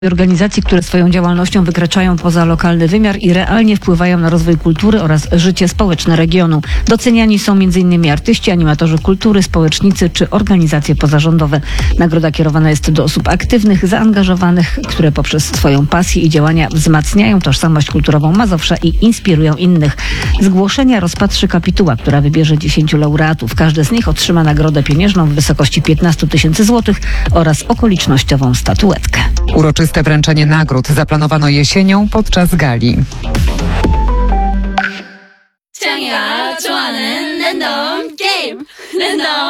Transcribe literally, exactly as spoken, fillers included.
Organizacji, które swoją działalnością wykraczają poza lokalny wymiar i realnie wpływają na rozwój kultury oraz życie społeczne regionu. Doceniani są między innymi artyści, animatorzy kultury, społecznicy czy organizacje pozarządowe. Nagroda kierowana jest do osób aktywnych, zaangażowanych, które poprzez swoją pasję i działania wzmacniają tożsamość kulturową Mazowsza i inspirują innych. Zgłoszenia rozpatrzy kapituła, która wybierze dziesięciu laureatów. Każdy z nich otrzyma nagrodę pieniężną w wysokości piętnaście tysięcy złotych oraz okolicznościową statuetkę. Uroczyste wręczenie nagród zaplanowano jesienią podczas gali. 창이가 좋아하는 랜덤 게임 랜덤